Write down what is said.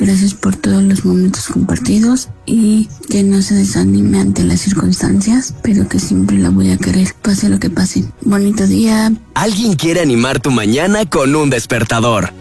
Gracias por todos los momentos compartidos y que no se desanime ante las circunstancias, pero que siempre la voy a querer, pase lo que pase. Bonito día. Alguien quiere animar tu mañana con un despertador.